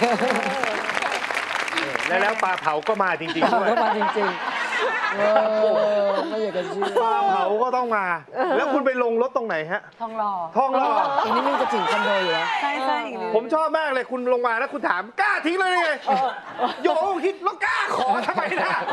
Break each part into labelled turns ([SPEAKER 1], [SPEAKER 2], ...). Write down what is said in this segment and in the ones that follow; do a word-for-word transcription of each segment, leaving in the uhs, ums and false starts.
[SPEAKER 1] แล้วแล้วปลาเผาก็มาจริงๆด้วย
[SPEAKER 2] ก็มาจริงๆเออไม่อยากจะเชื่อ
[SPEAKER 1] ปลาเผาก็ต้องมา แล้วคุณไปลงรถตรงไหนฮะ
[SPEAKER 3] ทองหล่อ
[SPEAKER 1] ทองหล่อ
[SPEAKER 2] อีกนิดนึงจะถึงคอนโดอยู่แล้ว
[SPEAKER 3] ใช่ใช่อีกนิด
[SPEAKER 1] ผมชอบมากเลยคุณลงมาแล้วคุณถามกล้าทิ้งเลยไงโยคิดแล้วกล้าขอทำไมล่ะ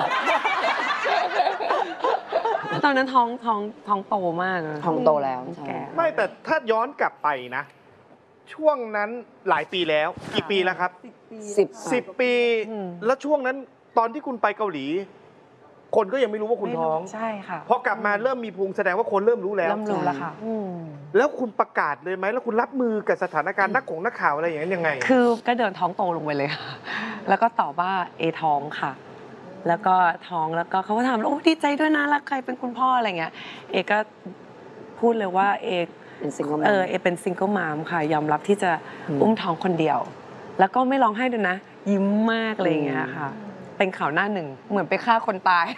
[SPEAKER 3] ตอนนั้นท้องท้องท้องโตมาก
[SPEAKER 2] ท้องโตแล้ว
[SPEAKER 1] ไม่แต่ถ้าย้อนกลับไปนะช่วงนั้นหลายปีแล้วกี่ปีแล้วครับ
[SPEAKER 2] สิบ
[SPEAKER 1] สิบปีแล้วช่วงนั้นตอนที่คุณไปเกาหลีคนก็ยังไม่รู้ว่าคุณท้อง
[SPEAKER 3] ใช่ค่ะ
[SPEAKER 1] พอกลับมาเริ่มมีพุงแสดงว่าคนเริ่มรู้แล้ว
[SPEAKER 3] เริ่มรู้แล้วค่ะ
[SPEAKER 1] แล้วคุณประกาศเลยไหมแล้วคุณรับมือกับสถานการณ์นักของนักข่าวอะไรอย่างนั้นยังไง
[SPEAKER 3] คือก็เดินท้องโตลงไปเลยค่ะแล้วก็ตอบว่าเอท้องค่ะแล้วก็ท้องแล้วก็เขาก็ถามโอ้ดีใจด้วยนะแล้วใครเป็นคุณพ่ออะไรเงี้ยเอก็พูดเลยว่าเอเออเอเป็นซิงเกิลมามค่ะยอมรับที่จะอุ้มท้องคนเดียวแล้วก็ไม่ร้องไห้ด้วยนะยิ้มมากอะไรอย่างเงี้ยค่ะเป็นข่าวหน้าหนึ่งเหมือนไปฆ่าคนตาย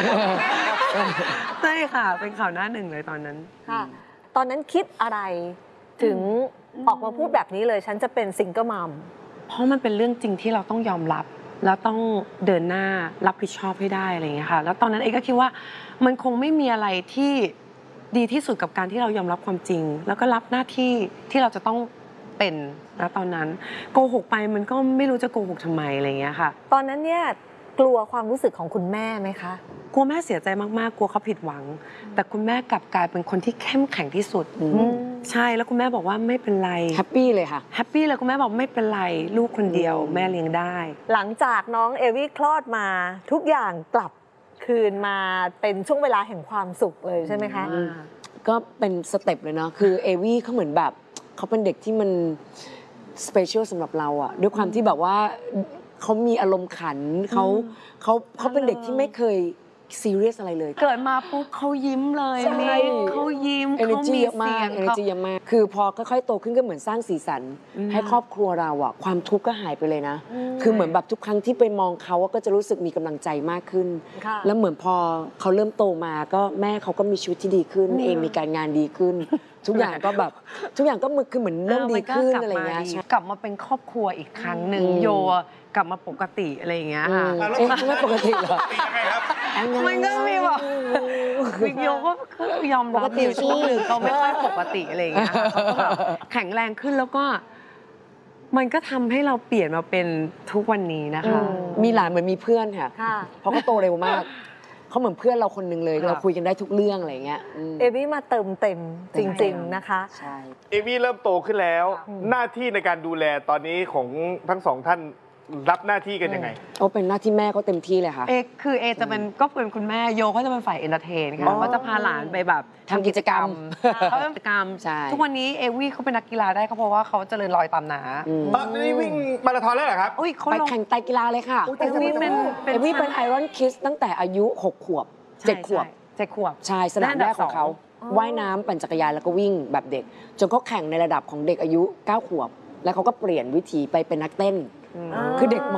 [SPEAKER 3] ใช่ค่ะเป็นข่าวหน้าหนึ่งเลยตอนนั้น
[SPEAKER 4] ค่ะตอนนั้นคิดอะไรถึงออกมาพูดแบบนี้เลยฉันจะเป็นซิงเกิลมัม
[SPEAKER 3] เพราะมันเป็นเรื่องจริงที่เราต้องยอมรับแล้วต้องเดินหน้ารับผิดชอบให้ได้อะไรอย่างเงี้ยค่ะแล้วตอนนั้นเอก็คิดว่ามันคงไม่มีอะไรที่ดีที่สุดกับการที่เรายอมรับความจริงแล้วก็รับหน้าที่ที่เราจะต้องเป็นแล้วตอนนั้นโกหกไปมันก็ไม่รู้จะโกหกทำไมอะไรอย่างเงี้ยค่ะ
[SPEAKER 4] ตอนนั้นเนี่ยกลัวความรู้สึกของคุณแม่ไหมคะ
[SPEAKER 3] กลัวแม่เสียใจมากๆกลัวเขาผิดหวังแต่คุณแม่กลับกลายเป็นคนที่เข้มแข็งที่สุดใช่แล้วคุณแม่บอกว่าไม่เป็นไร
[SPEAKER 2] แฮปปี้เลยค่ะ
[SPEAKER 3] แฮปปี้เลยคุณแม่บอกไม่เป็นไรลูกคนเดียวแม่เลี้ยงได้
[SPEAKER 4] หลังจากน้องเอวี่คลอดมาทุกอย่างกลับคืนมาเป็นช่วงเวลาแห่งความสุขเลยใช่ไหมคะ
[SPEAKER 2] ก็เป็นสเต็ปเลยเนาะคือเอวี่เขาเหมือนแบบเขาเป็นเด็กที่มันสเปเชียลสำหรับเราอะด้วยความที่แบบว่าเขามีอารมณ์ขันเขาเขาเขาเป็นเด็กที่ไม่เคยซีเรียสอะไรเลย
[SPEAKER 3] เกิดมาปุ๊บเขายิ้มเลยนี่เขายิ้ม
[SPEAKER 2] เขามีเยอะมากเอเนอร์จีเยอะมากคือพอค่อยๆโตขึ้นก็เหมือนสร้างสีสันให้ครอบครัวเราอะความทุกข์ก็หายไปเลยนะคือเหมือนแบบทุกครั้งที่ไปมองเขาก็จะรู้สึกมีกำลังใจมากขึ้นแล้วเหมือนพอเขาเริ่มโตมาก็แม่เขาก็มีชีวิตที่ดีขึ้นเองมีการงานดีขึ้นทุกอย่างก็แบบทุกอย่างก็คือเหมือนเริ่มดีขึ้นอะไรเงี้ย
[SPEAKER 3] กลับมาเป็นครอบครัวอีกครั้งหนึ่งโยกลับมาปกติอะไรอย่างเงี้ยค่ะ
[SPEAKER 2] เอ๊ะไม่ปกติเหรอ
[SPEAKER 3] มันก็มีแบบวิโยก็ยอมรับอยู่ช่วงหนึ่งเขาไม่ค่อยปกติอะไรอย่างเงี้ยเขาก็แบบแข็งแรงขึ้นแล้วก็มันก็ทำให้เราเปลี่ยนมาเป็นทุกวันนี้นะคะ
[SPEAKER 2] มีหลานเหมือนมีเพื่อนค่ะเพราะเขาโตเร็วมากเขาเหมือนเพื่อนเราคนหนึ่งเลยเราคุยกันได้ทุกเรื่องอะไรเงี้ย
[SPEAKER 4] เอวี่มาเติมเต็มจริงๆนะคะ
[SPEAKER 1] ใช่เอวี่เริ่มโตขึ้นแล้วหน้าที่ในการดูแลตอนนี้ของทั้งสองท่านรับหน้าที่กันยังไง
[SPEAKER 2] โอ้เป็นหน้าที่แม่เขาเต็มที่เลยค่ะ
[SPEAKER 3] เอคือเอจะเป็นก็เป็นคุณแม่โยเขาจะเป็นฝ่ายเอนเตอร์เทนค่ะเขาจะพาหลานไปแบบ
[SPEAKER 2] ทำกิจกรรม
[SPEAKER 3] เขาทำกิจกรรมทุกวันนี้เอวี่เขาเป็นนักกีฬาได้ก็เพราะว่าเขาเจริญรอยตามน้า
[SPEAKER 1] นี่วิ่งมาราธอนแล้วเหรอครับ
[SPEAKER 2] ไปแข่งไตรกีฬาเลยค่ะ
[SPEAKER 3] เอวี่เป็น
[SPEAKER 2] เอวี่เป็นไอรอนคิสตั้งแต่อายุหกขวบเจ็ดขวบ
[SPEAKER 3] เจ็ดขวบ
[SPEAKER 2] ใช่สนามแรกของเขาว่ายน้ำปั่นจักรยานแล้วก็วิ่งแบบเด็กจนเขาแข่งในระดับของเด็กอายุเก้าขวบแล้วเขาก็เปลี่ยนวิถีไปเป็นนักเต้นคือเด็ก